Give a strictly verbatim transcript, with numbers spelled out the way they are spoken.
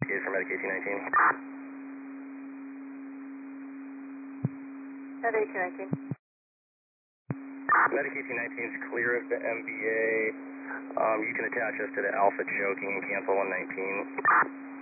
case for Medic A C nineteen. Medic A C nineteen. Medic A C nineteen is clear of the M B A. Um, you can attach us to the Alpha choking and cancel one nineteen.